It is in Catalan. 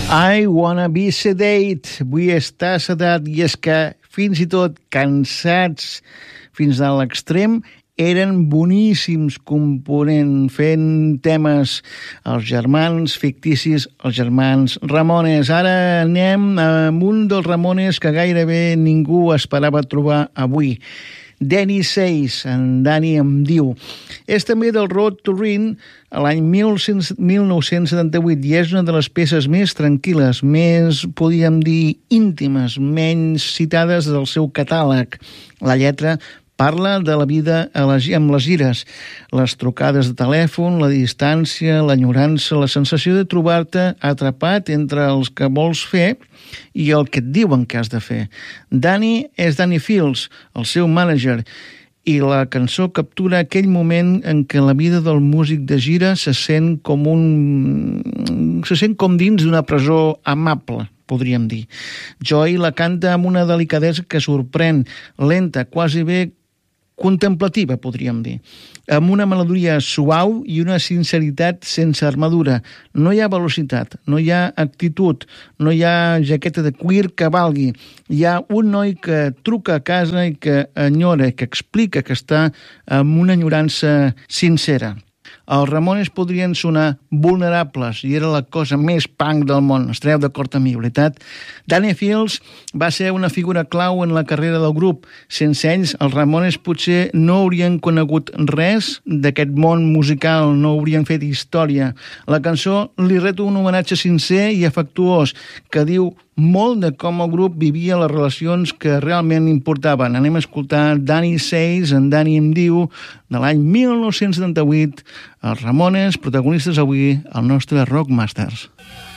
I wanna be sedate, vull estar sedat, i és que fins i tot cansats fins a l'extrem eren boníssims component, fent temes, els germans ficticis, els germans Ramones. Ara anem amb un dels Ramones que gairebé ningú esperava trobar avui. Danny Says, en Danny em diu. És també del Road to Rin a l'any 1978 i és una de les peces més tranquil·les, més, podríem dir, íntimes, menys citades del seu catàleg. La lletra parla de la vida amb les gires, les trucades de telèfon, la distància, l'enyorança, la sensació de trobar-te atrapat entre els que vols fer i el que et diuen que has de fer. Danny és Danny Fields, el seu mànager, i la cançó captura aquell moment en què la vida del músic de gira se sent com dins d'una presó amable, podríem dir. Joy la canta amb una delicadesa que sorprèn, lenta, quasi bé contemplativa, podríem dir, amb una melodia suau i una sinceritat sense armadura. No hi ha velocitat, no hi ha actitud, no hi ha jaqueta de cuir que valgui. Hi ha un noi que truca a casa i que enyora, que explica que està amb una enyorança sincera. Els Ramones podrien sonar vulnerables i era la cosa més punk del món. Estareu d'acord amb mi, veritat? Danny Fields va ser una figura clau en la carrera del grup. Sense ells, els Ramones potser no haurien conegut res d'aquest món musical, no haurien fet història. La cançó li reto un homenatge sincer i afectuós que diu molt de com el grup vivia les relacions que realment importaven. Anem a escoltar Danny Says, en Danny em diu, de l'any 1978, els Ramones, protagonistes avui al nostre Rockmasters.